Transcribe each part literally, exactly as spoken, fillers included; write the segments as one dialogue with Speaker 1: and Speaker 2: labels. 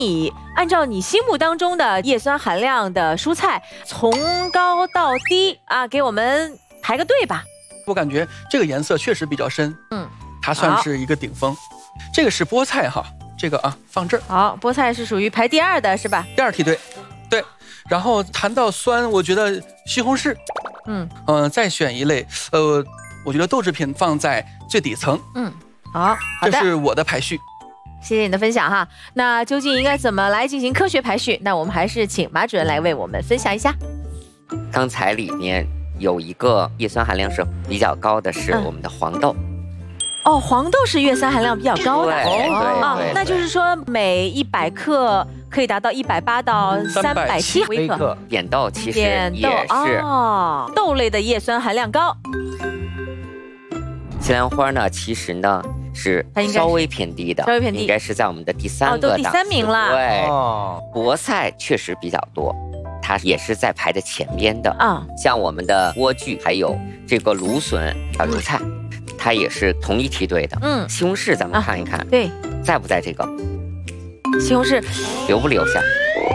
Speaker 1: 你按照你心目当中的叶酸含量的蔬菜，从高到低啊，给我们排个队吧。
Speaker 2: 我感觉这个颜色确实比较深，嗯，它算是一个顶峰。这个是菠菜哈，这个啊放这儿。
Speaker 1: 好，菠菜是属于排第二的是吧？
Speaker 2: 第二梯队，对。然后谈到酸，我觉得西红柿，嗯嗯、呃，再选一类，呃，我觉得豆制品放在最底层。嗯，
Speaker 1: 好，好的，
Speaker 2: 这是我的排序。
Speaker 1: 谢谢你的分享哈。那究竟应该怎么来进行科学排序？那我们还是请马主任来为我们分享一下。
Speaker 3: 刚才里面有一个叶酸含量是比较高的，是我们的黄豆。嗯
Speaker 1: 哦，黄豆是叶酸含量比较高的，
Speaker 3: 对对
Speaker 1: 啊，那就是说每一百克可以达到一百八到三百七微克。
Speaker 3: 扁豆其实也是
Speaker 1: 哦，豆类的叶酸含量高。
Speaker 3: 西兰花呢，其实呢是稍微偏低的，
Speaker 1: 稍微偏低，
Speaker 3: 应该是在我们的第三个档次，
Speaker 1: 哦，都第三名了。
Speaker 3: 对，菠菜确实比较多。它也是在排在前边的啊，像我们的莴苣，还有这个芦笋、小油菜，它也是同一梯队的。嗯，西红柿咱们看一看，啊、
Speaker 1: 对，
Speaker 3: 在不在这个？
Speaker 1: 西红柿
Speaker 3: 留不留下？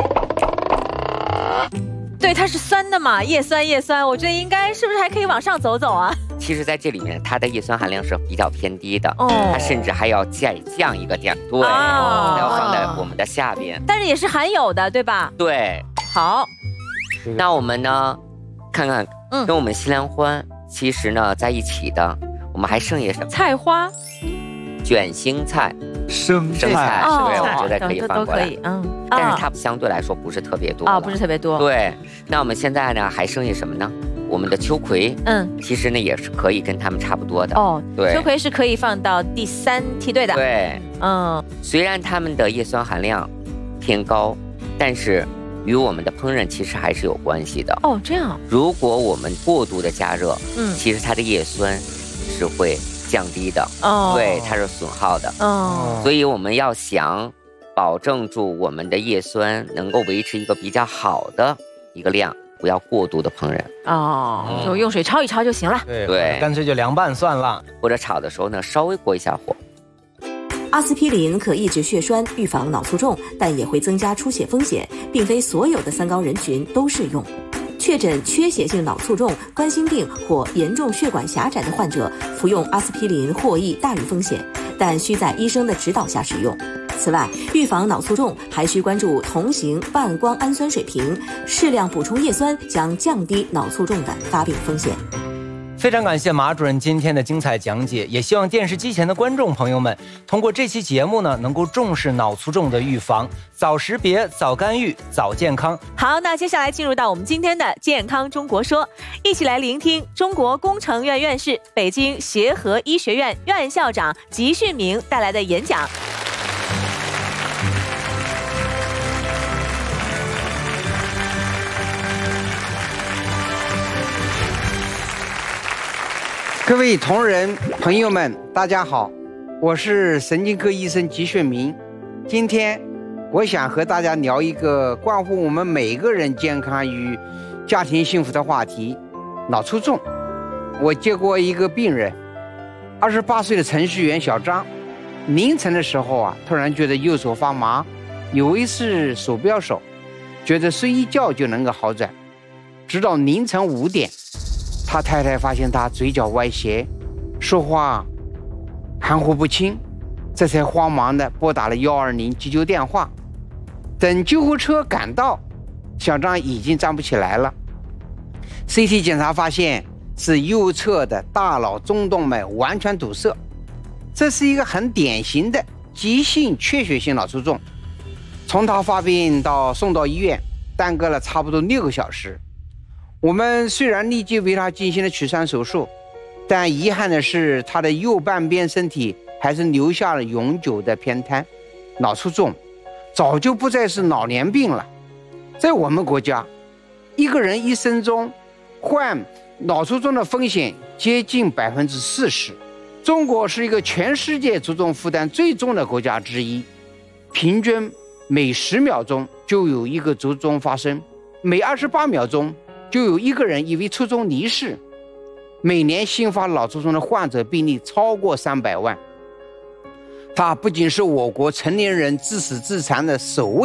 Speaker 1: 对，它是酸的嘛，叶酸叶酸，我觉得应该是不是还可以往上走走啊？
Speaker 3: 其实，在这里面，它的叶酸含量是比较偏低的，哦，它甚至还要再降一个点，对，哦、要放在我们的下边。
Speaker 1: 但是也是含有的，对吧？
Speaker 3: 对，
Speaker 1: 好。
Speaker 3: 那我们呢，看看，嗯，跟我们西兰花其实呢在一起的，我们还剩下什么？
Speaker 1: 菜花、
Speaker 3: 卷心菜、
Speaker 2: 生
Speaker 3: 生菜，
Speaker 1: 哦、
Speaker 3: 对，我觉得可以放过来，
Speaker 1: 嗯，
Speaker 3: 但是它相对来说不是特别多
Speaker 1: 啊、哦，不是特别多。
Speaker 3: 对，那我们现在呢还剩下什么呢？我们的秋葵，嗯，其实呢也是可以跟它们差不多的
Speaker 1: 哦。对，秋葵是可以放到第三梯队的。
Speaker 3: 对，嗯，虽然它们的叶酸含量偏高，但是与我们的烹饪其实还是有关系的
Speaker 1: 哦。这样，
Speaker 3: 如果我们过度的加热，嗯，其实它的叶酸是会降低的哦，对，它是损耗的哦。所以我们要想保证住我们的叶酸能够维持一个比较好的一个量，不要过度的烹饪
Speaker 1: 哦，嗯、就用水焯一焯就行了。
Speaker 4: 对对，干脆就凉拌算了，
Speaker 3: 或者炒的时候呢稍微过一下火。
Speaker 5: 阿司匹林可抑制血栓，预防脑卒中，但也会增加出血风险，并非所有的三高人群都适用。确诊缺血性脑卒中、冠心病或严重血管狭窄的患者，服用阿司匹林获益大于风险，但需在医生的指导下使用。此外，预防脑卒中还需关注同型半胱氨酸水平，适量补充叶酸将降低脑卒中的发病风险。
Speaker 4: 非常感谢马主任今天的精彩讲解，也希望电视机前的观众朋友们通过这期节目呢，能够重视脑卒中的预防，早识别、早干预、早健康。
Speaker 1: 好，那接下来进入到我们今天的健康中国说，一起来聆听中国工程院院士、北京协和医学院院校长吉训明带来的演讲。
Speaker 6: 各位同仁朋友们，大家好，我是神经科医生吉训明。今天我想和大家聊一个关乎我们每个人健康与家庭幸福的话题——脑卒中。我接过一个病人，二十八岁的程序员小张，凌晨的时候啊，突然觉得右手发麻，以为是手表手，觉得睡一觉就能够好转，直到凌晨五点。他太太发现他嘴角歪斜，说话含糊不清，这才慌忙地拨打了一二零急救电话。等救护车赶到，小张已经站不起来了。C T 检查发现是右侧的大脑中动脉完全堵塞，这是一个很典型的急性缺血性脑卒中。从他发病到送到医院，耽搁了差不多六个小时。我们虽然立即为他进行了取栓手术，但遗憾的是，他的右半边身体还是留下了永久的偏瘫。脑卒中早就不再是老年病了。在我们国家，一个人一生中患脑卒中的风险接近百分之四十。中国是一个全世界卒中负担最重的国家之一，平均每十秒钟就有一个卒中发生，每二十八秒钟就有一个人因为卒中离世，每年新发脑卒中的患者病例超过三百万。 它不仅是我国成年人自死自残的首位